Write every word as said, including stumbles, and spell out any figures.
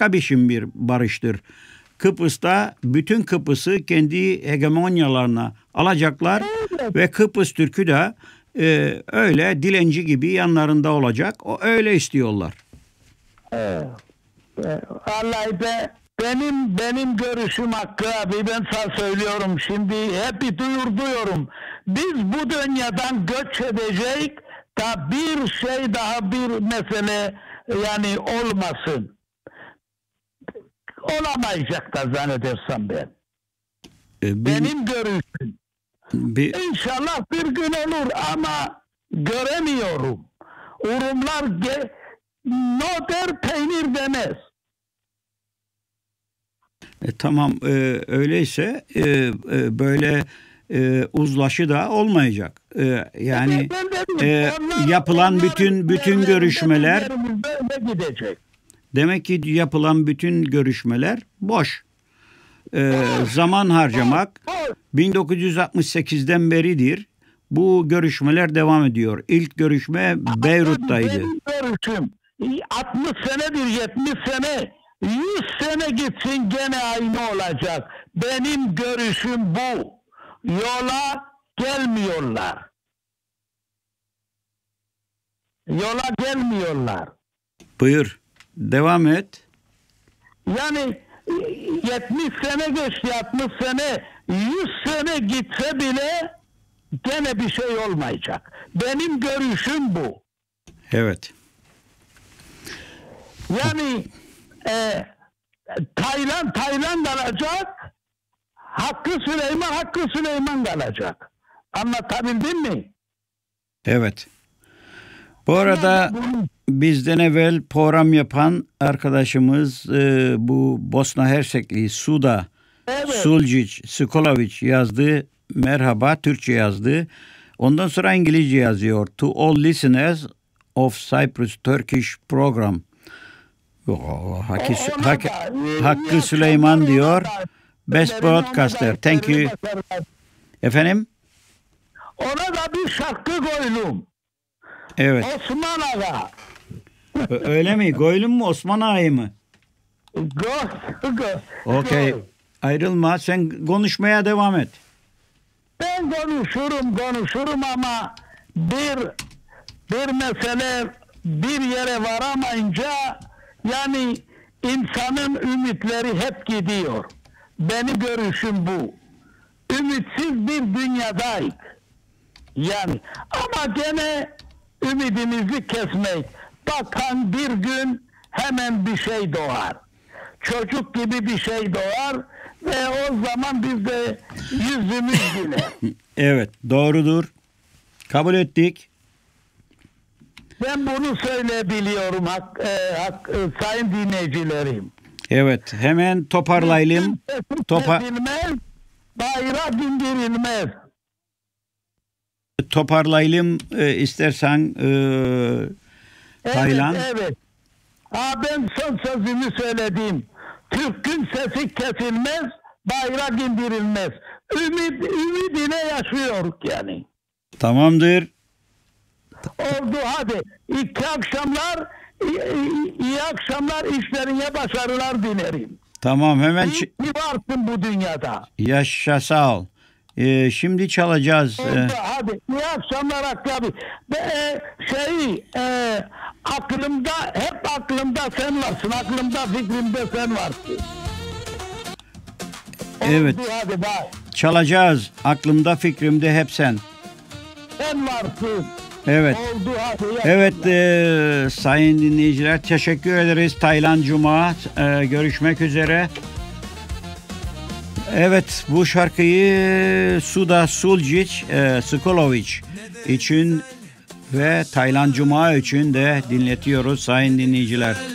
başka biçim bir barıştır. Kıbrıs'ta bütün Kıbrıs'ı kendi hegemonyalarına alacaklar Evet. ve Kıbrıs Türk'ü de e, öyle dilenci gibi yanlarında olacak. O öyle istiyorlar. Evet. Vallahi be, benim benim görüşüm Hakkı abi, ben sana söylüyorum şimdi, hep bir duyurduyorum. Biz bu dünyadan göç edeceğiz da bir şey daha, bir mesele yani olmasın. Olamayacak da zannedersem ben. E, bir, Benim görüşüm. bir, İnşallah bir gün olur ama göremiyorum. Urumlar ge- no der, peynir demez. e, tamam e, öyleyse e, e, böyle e, uzlaşı da olmayacak. E, yani Ben dedim, e, onlar- yapılan onlar bütün bütün yerlerinde, görüşmeler, yerimizde öyle gidecek. demek ki yapılan bütün görüşmeler boş. E, zaman harcamak O- bin dokuz yüz altmış sekizden beridir bu görüşmeler devam ediyor. İlk görüşme Beyrut'taydı. Benim görüşüm altmış senedir, yetmiş sene, yüz sene gitsin gene aynı olacak. Benim görüşüm bu. Yola gelmiyorlar. Yola gelmiyorlar. Buyur. Devam et. Yani yetmiş sene geçti, altmış sene, yüz sene gitse bile gene bir şey olmayacak. Benim görüşüm bu. Evet. Yani e, Tayland Tayland kalacak, Hakkı Süleyman Hakkı Süleyman kalacak. Anlatabildim mi? Evet. Bu arada Bunu- bizden evvel program yapan arkadaşımız e, bu Bosna Hersekli Suda Evet. Suljic Skolovic yazdı. Merhaba Türkçe yazdı. Ondan sonra İngilizce yazıyor. To all listeners of Cyprus Turkish program. Oh, Hakkı, O- ona Hakkı, da, iyi Hakkı Süleyman akşamlar, diyor. ona da. Best Benim ona broadcaster. da Thank you. başarılar. Efendim? Ona da bir şarkı koydum. Evet. Osman Ağa. Ö- Öyle mi? Goylum mu Osman Ağa'yı mı? Go, go, Okey. go. Ayrılma. Sen konuşmaya devam et. Ben konuşurum konuşurum ama bir bir mesele bir yere varamayınca yani insanın ümitleri hep gidiyor. Benim görüşüm bu. Ümitsiz bir dünyadayız. Yani ama gene ümidimizi kesmeyiz. Bakan bir gün hemen bir şey doğar. Çocuk gibi bir şey doğar ve o zaman biz de yüzümüz güler. Evet. Doğrudur. Kabul ettik. Ben bunu söyleyebiliyorum hak, e, hak, e, sayın dinleyicilerim. Evet. Hemen toparlayalım. Sesi Topa kesilmez, bayrak indirilmez. toparlayalım e, istersen e, Evet, Taylan. evet. Ha, ben son sözümü söyledim. Türk'ün sesi kesilmez, bayrak indirilmez. Ümit, ümidine yaşıyoruz yani. Tamamdır. Oldu hadi. İki akşamlar, iyi, iyi akşamlar, işlerine başarılar dilerim. Tamam hemen İyi ç- ki varsın bu dünyada. yaşa sağ ol. E, şimdi çalacağız. E, Oldu hadi. İyi akşamlar Hakkı abi. Ve, e, şey, e, aklımda, hep aklımda sen varsın. Aklımda, fikrimde sen varsın. Evet. Oldu hadi bak. çalacağız. Aklımda fikrimde hep sen. Sen varsın. Evet. Oldu hadi. iyi Evet akşamlar. e, sayın dinleyiciler teşekkür ederiz. Taylan Cuma e, görüşmek üzere. Evet bu şarkıyı Suda Suljic e, Skolovic için ve Taylan Cuma için de dinletiyoruz sayın dinleyiciler.